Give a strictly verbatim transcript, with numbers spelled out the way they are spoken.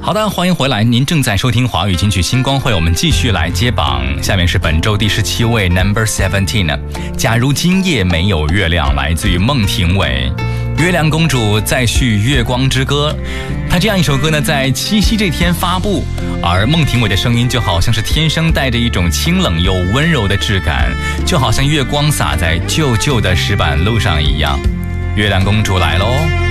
好的，欢迎回来，您正在收听华语金曲星光会，我们继续来接榜。下面是本周第十七位 Number Seventeen， 假如今夜没有月亮，来自于孟庭苇。月亮公主再续月光之歌，她这样一首歌呢，在七夕这天发布，而孟庭苇的声音就好像是天生带着一种清冷又温柔的质感，就好像月光洒在旧旧的石板路上一样。月亮公主来喽！